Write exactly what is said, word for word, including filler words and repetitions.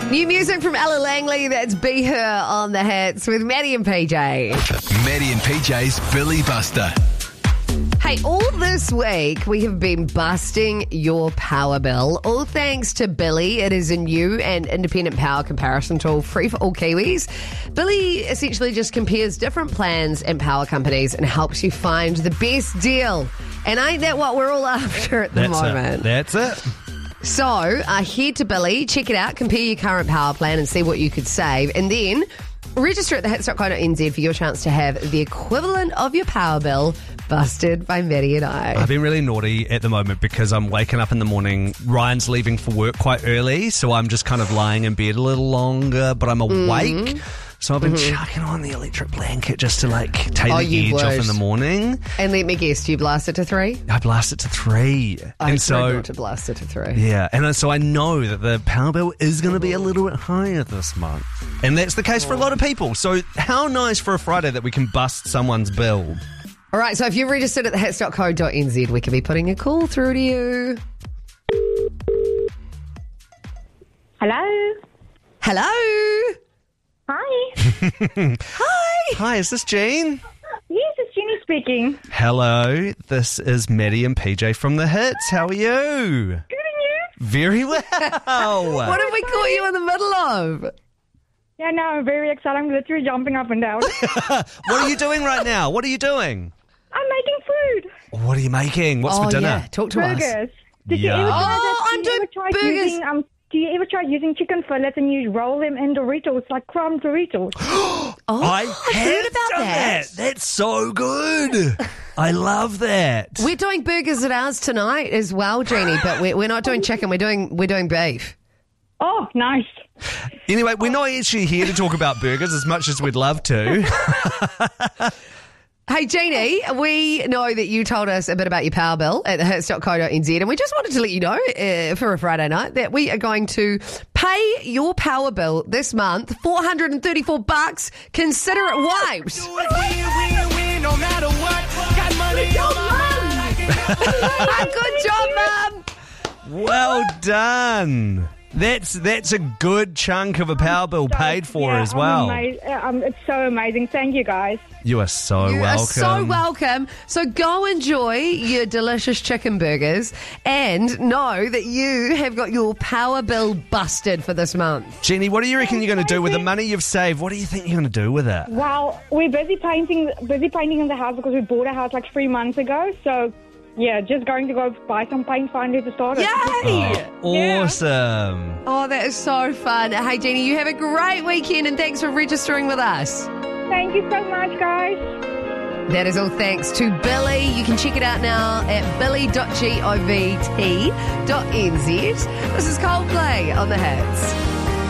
New music from Ella Langley, that's Be Her on the Hits with Maddie and P J. Maddie and P J's Billy Buster. Hey, all this week we have been busting your power bill. All thanks to Billy. It is a new and independent power comparison tool free for all Kiwis. Billy essentially just compares different plans and power companies and helps you find the best deal. And ain't that what we're all after at the That's moment? it. That's it. So, uh, head to Billy, check it out, compare your current power plan and see what you could save. And then register at the hits dot co dot n z for your chance to have the equivalent of your power bill busted by Maddie and I. I've been really naughty at the moment because I'm waking up in the morning. Ryan's leaving for work quite early, so I'm just kind of lying in bed a little longer, but I'm awake. Mm-hmm. So I've been mm-hmm. chucking on the electric blanket just to like take oh, the edge would. off in the morning. And let me guess, you blast it to three? I blast it to three. I and so not to blast it to three. Yeah, and so I know that the power bill is going to be a little bit higher this month. And that's the case for a lot of people. So how nice for a Friday that we can bust someone's bill. All right, so if you're registered at the hits dot co dot n z, we could be putting a call through to you. Hello? Hello? Hi. Hi. Hi, is this Jean? Yes, it's Jeannie speaking. Hello, this is Maddie and P J from The Hits. How are you? Good, and you? Very well. What have we caught you in the middle of? Yeah, no, I'm very excited. I'm literally jumping up and down. What are you doing right now? What are you doing? I'm making food. What are you making? What's oh, for dinner? Yeah. Talk to burgers. us. Did yeah. you ever try Oh, that? I'm Do you doing ever try burgers. Using, um, do you ever try using chicken fillets and you roll them in Doritos, like crumb Doritos? oh, I I've have heard about done that. that. That's so good. I love that. We're doing burgers at ours tonight as well, Jeannie, but we're, we're not doing chicken. We're doing we're doing beef. Oh, nice. Anyway, we're not actually here to talk about burgers as much as we'd love to. Hey, Jeannie, we know that you told us a bit about your power bill at the hits dot co dot n z, and we just wanted to let you know uh, for a Friday night that we are going to pay your power bill this month, four hundred thirty-four bucks. Consider it wiped. Do it, win, win, win, no matter what. Got money on my mind. Good job, Mum. Well done. That's that's a good chunk of a power bill paid for yeah, as well. I'm ama- um, it's so amazing. Thank you, guys. You are so You welcome. are so welcome. So go enjoy your delicious chicken burgers and know that you have got your power bill busted for this month. Jeannie, what do you reckon you're going to do with the money you've saved? What do you think you're going to do with it? Well, we're busy painting, busy painting in the house because we bought a house like three months ago. So, yeah, just going to go buy some paint finally to start it. Yay! Oh, awesome. Oh, that is so fun. Hey, Jeannie, you have a great weekend and thanks for registering with us. Thank you so much, guys. That is all thanks to Billy. You can check it out now at billy dot govt dot n z. This is Coldplay on the Hits.